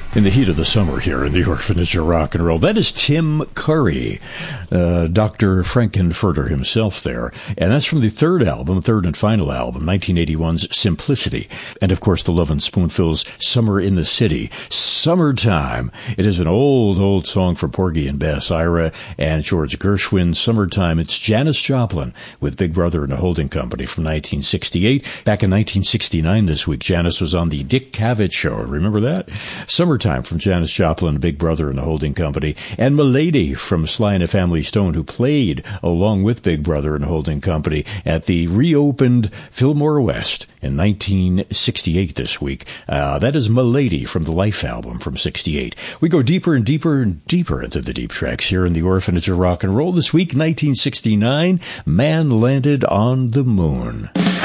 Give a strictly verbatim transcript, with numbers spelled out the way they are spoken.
In the heat of the summer here in the Orphanage of Rock and Roll. That is Tim Curry, uh, Doctor Frankenfurter himself there. And that's from the third album, third and final album, nineteen eighty-one's Simplicity. And of course, the Lovin' Spoonful's Summer in the City. Summertime. It is an old, old song for Porgy and Bess, Ira and George Gershwin. Summertime. It's Janis Joplin with Big Brother and the Holding Company from nineteen sixty-eight. Back in nineteen sixty-nine this week, Janis was on the Dick Cavett Show. Remember that? Summertime from Janis Joplin, Big Brother and the Holding Company, and Milady from Sly and the Family Stone, who played along with Big Brother and the Holding Company at the reopened Fillmore West in nineteen sixty-eight this week. Uh, that is Milady from the Life album from sixty-eight. We go deeper and deeper and deeper into the deep tracks here in the Orphanage of Rock and Roll. This week, nineteen sixty-nine, Man Landed on the Moon.